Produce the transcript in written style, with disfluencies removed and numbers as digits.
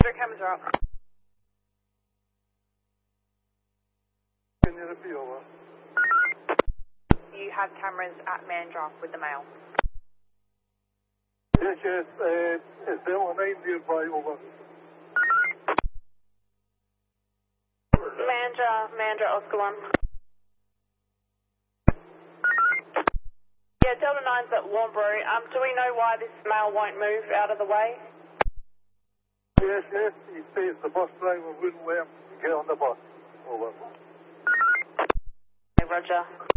Their cameras are up. Can you repeat over? You have cameras at Mandra with the mail. Yes, yes. Is Delta 9 nearby? Over. Mandra, Oscar 1. Yeah, Delta 9's at Warnbro. Do we know why this mail won't move out of the way? Yes, yes. He says the bus driver wouldn't let him get on the bus. Over. Roger.